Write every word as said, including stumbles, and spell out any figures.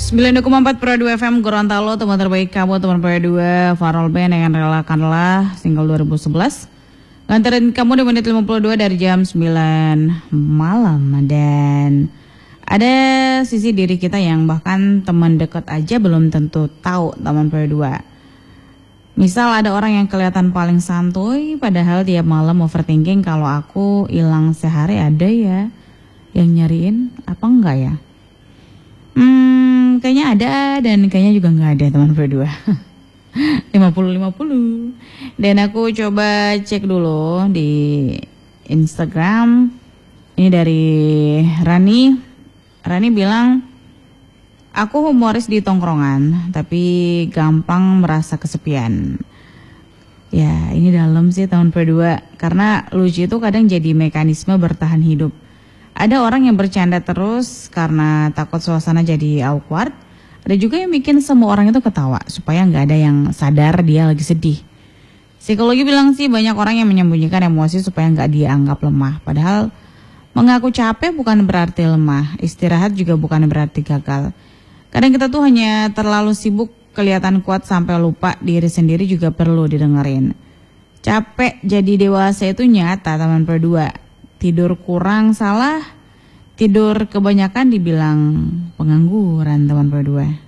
sembilan koma empat Pro dua F M Gorontalo, teman terbaik kamu, teman Pro dua Farol Band dengan Relakanlah single dua ribu sebelas. Nganterin kamu di menit lima puluh dua dari jam sembilan malam. Dan ada sisi diri kita yang bahkan teman dekat aja belum tentu tahu teman Pro dua. Misal ada orang yang kelihatan paling santuy padahal tiap malam overthinking kalau aku hilang sehari, ada ya yang nyariin apa enggak ya? Hmm, kayaknya ada dan kayaknya juga nggak ada teman berdua. lima puluh lima puluh. Dan aku coba cek dulu di Instagram. Ini dari Rani. Rani bilang, aku humoris di tongkrongan, tapi gampang merasa kesepian. Ya, ini dalam sih teman berdua. Karena lucu itu kadang jadi mekanisme bertahan hidup. Ada orang yang bercanda terus karena takut suasana jadi awkward. Ada juga yang bikin semua orang itu ketawa supaya nggak ada yang sadar dia lagi sedih. Psikologi bilang sih banyak orang yang menyembunyikan emosi supaya nggak dianggap lemah. Padahal mengaku capek bukan berarti lemah. Istirahat juga bukan berarti gagal. Kadang kita tuh hanya terlalu sibuk kelihatan kuat sampai lupa diri sendiri juga perlu didengerin. Capek jadi dewasa itu nyata teman berdua. Tidur kurang salah, tidur kebanyakan dibilang pengangguran teman berdua.